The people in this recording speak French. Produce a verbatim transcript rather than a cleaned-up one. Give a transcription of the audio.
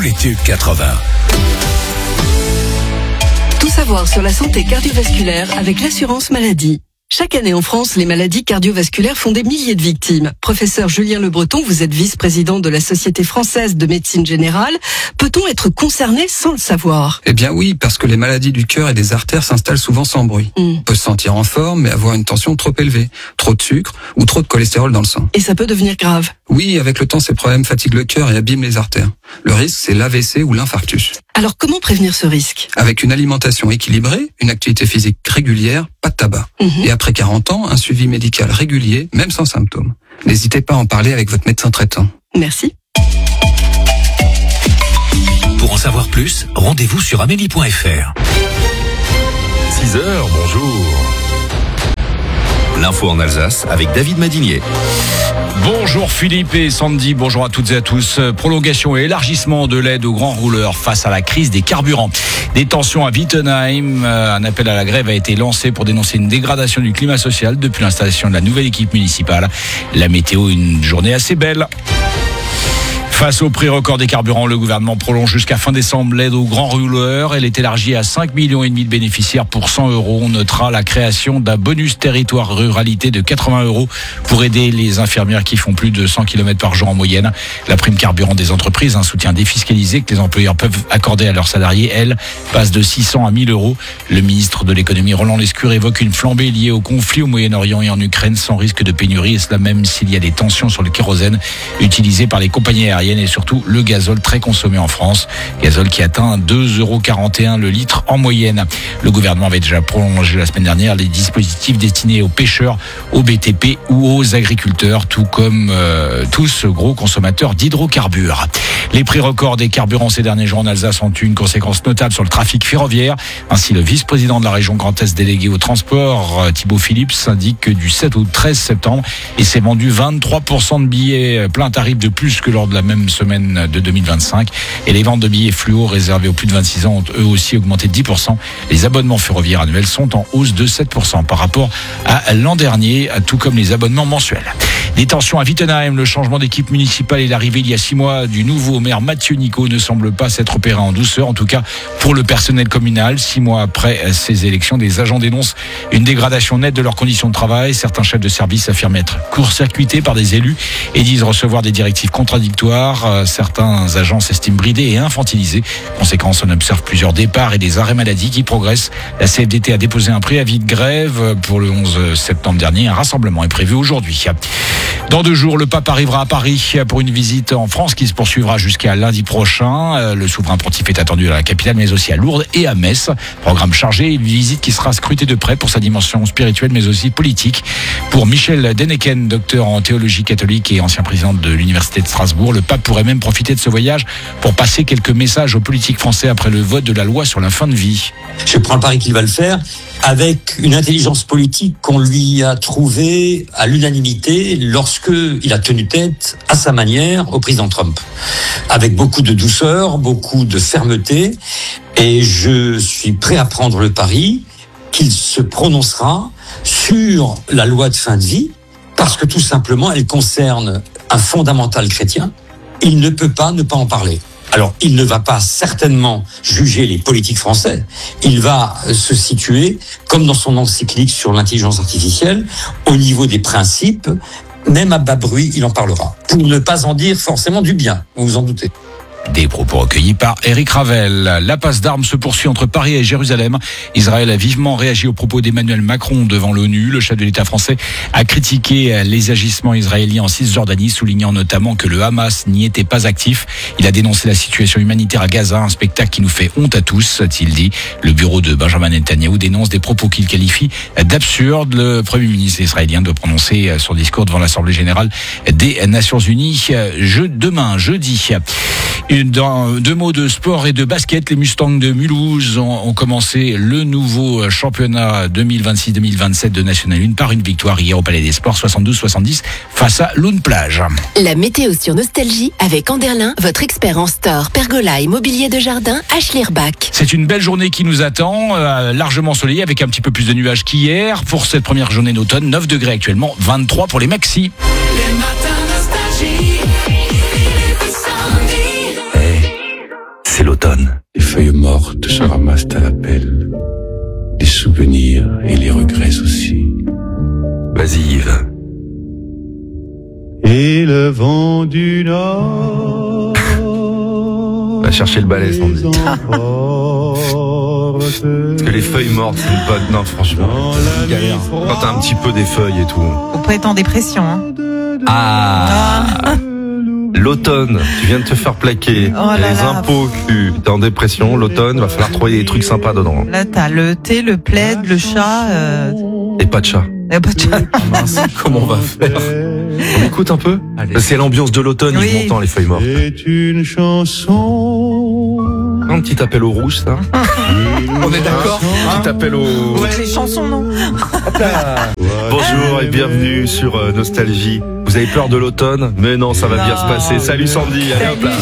les tubes quatre-vingts. Tout savoir sur la santé cardiovasculaire avec l'assurance maladie. Chaque année en France, les maladies cardiovasculaires font des milliers de victimes. Professeur Julien Le Breton, vous êtes vice-président de la Société française de médecine générale. Peut-on être concerné sans le savoir ? Eh bien oui, parce que les maladies du cœur et des artères s'installent souvent sans bruit. Mm. On peut se sentir en forme, mais avoir une tension trop élevée, trop de sucre ou trop de cholestérol dans le sang. Et ça peut devenir grave ? Oui, avec le temps, ces problèmes fatiguent le cœur et abîment les artères. Le risque, c'est l'A V C ou l'infarctus. Alors comment prévenir ce risque ? Avec une alimentation équilibrée, une activité physique régulière, pas de tabac. Mm-hmm. Et après quarante ans, un suivi médical régulier, même sans symptômes. N'hésitez pas à en parler avec votre médecin traitant. Merci. Pour en savoir plus, rendez-vous sur amélie point f r. six heures, bonjour. L'info en Alsace avec David Madinier. Bonjour Philippe et Sandy, bonjour à toutes et à tous. Prolongation et élargissement de l'aide aux grands rouleurs face à la crise des carburants. Des tensions à Wittenheim, un appel à la grève a été lancé pour dénoncer une dégradation du climat social depuis l'installation de la nouvelle équipe municipale. La météo, une journée assez belle. Face au prix record des carburants, le gouvernement prolonge jusqu'à fin décembre l'aide aux grands rouleurs. Elle est élargie à cinq millions et demi de bénéficiaires pour cent euros. On notera la création d'un bonus territoire ruralité de quatre-vingts euros pour aider les infirmières qui font plus de cent kilomètres par jour en moyenne. La prime carburant des entreprises, un soutien défiscalisé que les employeurs peuvent accorder à leurs salariés, elle, passe de six cents à mille euros. Le ministre de l'économie, Roland Lescure, évoque une flambée liée au conflit au Moyen-Orient et en Ukraine sans risque de pénurie, et cela même s'il y a des tensions sur le kérosène utilisé par les compagnies aériennes et surtout le gazole très consommé en France. Gazole qui atteint deux euros quarante et un le litre en moyenne. Le gouvernement avait déjà prolongé la semaine dernière les dispositifs destinés aux pêcheurs, aux B T P ou aux agriculteurs, tout comme euh, tous gros consommateurs d'hydrocarbures. Les prix records des carburants ces derniers jours en Alsace ont eu une conséquence notable sur le trafic ferroviaire. Ainsi, le vice-président de la région Grand Est délégué au transport, Thibaut Philippe, indique que du sept au treize septembre, il s'est vendu vingt-trois pour cent de billets plein tarif de plus que lors de la même semaine de deux mille vingt-cinq. Et les ventes de billets fluo réservés aux plus de vingt-six ans ont eux aussi augmenté de dix pour cent. Les abonnements ferroviaires annuels sont en hausse de sept pour cent par rapport à l'an dernier, tout comme les abonnements mensuels. Des tensions à Wittenheim, le changement d'équipe municipale et l'arrivée il y a six mois du nouveau maire Mathieu Nicot ne semblent pas s'être opérés en douceur, en tout cas pour le personnel communal. Six mois après ces élections, des agents dénoncent une dégradation nette de leurs conditions de travail. Certains chefs de service affirment être court-circuités par des élus et disent recevoir des directives contradictoires. Certains agents s'estiment bridés et infantilisés. Conséquence, on observe plusieurs départs et des arrêts maladie qui progressent. La C F D T a déposé un préavis de grève pour le onze septembre dernier. Un rassemblement est prévu aujourd'hui. Dans deux jours, le pape arrivera à Paris pour une visite en France qui se poursuivra jusqu'à lundi prochain. Le souverain pontife est attendu à la capitale, mais aussi à Lourdes et à Metz. Programme chargé, une visite qui sera scrutée de près pour sa dimension spirituelle, mais aussi politique. Pour Michel Denneken, docteur en théologie catholique et ancien président de l'Université de Strasbourg, le pape pourrait même profiter de ce voyage pour passer quelques messages aux politiques français après le vote de la loi sur la fin de vie. Je prends le pari qu'il va le faire avec une intelligence politique qu'on lui a trouvée à l'unanimité lorsque il a tenu tête à sa manière au président Trump. Avec beaucoup de douceur, beaucoup de fermeté, et je suis prêt à prendre le pari qu'il se prononcera sur la loi de fin de vie parce que tout simplement elle concerne un fondamental chrétien. Il ne peut pas ne pas en parler. Alors, il ne va pas certainement juger les politiques français. Il va se situer, comme dans son encyclique sur l'intelligence artificielle, au niveau des principes. Même à bas bruit, il en parlera. Pour ne pas en dire forcément du bien, vous vous en doutez. Des propos recueillis par Éric Ravel. La passe d'armes se poursuit entre Paris et Jérusalem. Israël a vivement réagi aux propos d'Emmanuel Macron devant l'ONU. Le chef de l'État français a critiqué les agissements israéliens en Cisjordanie, soulignant notamment que le Hamas n'y était pas actif. Il a dénoncé la situation humanitaire à Gaza, un spectacle qui nous fait honte à tous, a-t-il dit. Le bureau de Benjamin Netanyahou dénonce des propos qu'il qualifie d'absurdes. Le Premier ministre israélien doit prononcer son discours devant l'Assemblée générale des Nations unies je, demain, jeudi. Dans deux mots de sport et de basket, les Mustangs de Mulhouse ont, ont commencé le nouveau championnat deux mille vingt-six deux mille vingt-sept de National un par une victoire hier au Palais des Sports soixante-douze soixante-dix face à Lune Plage. La météo sur Nostalgie avec Anderlin, votre expert en store, pergola et mobilier de jardin à Schlierbach. C'est une belle journée qui nous attend, euh, largement ensoleillée avec un petit peu plus de nuages qu'hier. Pour cette première journée d'automne, neuf degrés actuellement, vingt-trois pour les maxis. Les matins Nostalgie. se ramassent à la pelle, les souvenirs et les regrets aussi. Vas-y Yves. Et le vent du nord Va chercher le balai, Sandy. Parce que les feuilles mortes, c'est une bonne... Non, franchement, c'est une galère. Quand t'as un petit peu des feuilles et tout. Faut pas être en dépression. Hein. Ah, ah. L'automne, tu viens de te faire plaquer. Oh là les là. impôts, tu es en dépression. L'automne, va falloir trouver des trucs sympas dedans. Là, t'as le thé, le plaid, le chat. Euh... Et pas de chat. Et pas de chat. Ah mince, comment on va faire? On écoute un peu? Allez. C'est l'ambiance de l'automne, Oui. Yves Montand, les feuilles mortes. C'est une chanson. Un petit appel au rouge, ça. On est d'accord? Un petit appel au... Ouais, les chansons, non? Bonjour et bienvenue sur euh, Nostalgie. Vous avez peur de l'automne? Mais non, ça va bien se passer. Salut Sandy, allez hop là.